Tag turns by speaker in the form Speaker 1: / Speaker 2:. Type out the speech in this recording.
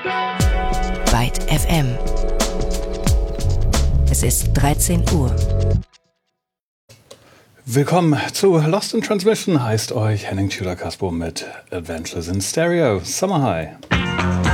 Speaker 1: Byte FM. Es ist 13 Uhr.
Speaker 2: Willkommen zu Lost in Transmission, heißt euch Henning Tudor-Caspo mit Adventures in Stereo, Summer High.